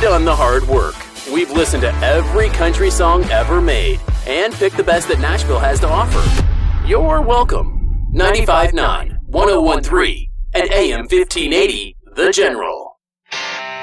done the hard work. We've listened to every country song ever made and picked the best that Nashville has to offer. You're welcome. 95.9, 101.3, and AM 1580, The General.